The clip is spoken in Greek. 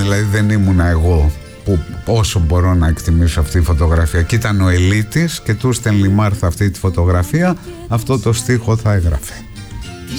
δηλαδή δεν ήμουνα εγώ που όσο μπορώ να εκτιμήσω αυτή τη φωτογραφία, και ήταν ο Ελίτης και του στέλνει Μάρθα αυτή τη φωτογραφία, αυτό το στίχο θα έγραφε.